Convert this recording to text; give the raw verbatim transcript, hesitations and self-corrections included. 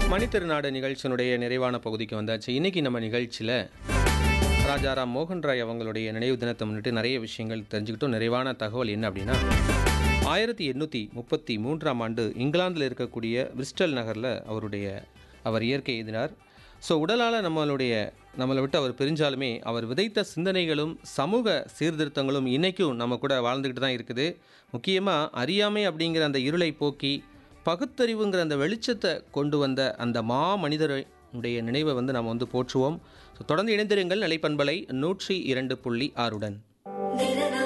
மணித்திருநாடு நிகழ்ச்சியினுடைய நிறைவான பகுதிக்கு வந்தாச்சு. இன்னைக்கு நம்ம நிகழ்ச்சியில் ராஜாராம் மோகன் ராய் அவங்களுடைய நினைவு தினத்தை முன்னிட்டு நிறைய விஷயங்கள் தெரிஞ்சுக்கிட்டோம். நிறைவான தகவல் என்ன அப்படின்னா, ஆயிரத்தி எண்ணூற்றி முப்பத்தி மூன்றாம் ஆண்டு இங்கிலாந்தில் இருக்கக்கூடிய பிரிஸ்டல் நகரில் அவருடைய அவர் இயற்கை எழுதினார். ஸோ உடலால் நம்மளுடைய நம்மளை விட்டு அவர் பிரிஞ்சாலுமே அவர் விதைத்த சிந்தனைகளும் சமூக சீர்திருத்தங்களும் இன்றைக்கும் நம்ம கூட வாழ்ந்துக்கிட்டு தான் இருக்குது. முக்கியமாக அறியாமை அப்படிங்கிற அந்த இருளை போக்கி பகுத்தறிவுங்கிற அந்த வெளிச்சத்தை கொண்டு வந்த அந்த மா மனிதருடைய நினைவை வந்து நம்ம வந்து போற்றுவோம். ஸோ தொடர்ந்து இணைந்திருங்கள் நிலைப்பண்பலை நூற்றி இரண்டு புள்ளி ஆறுடன்.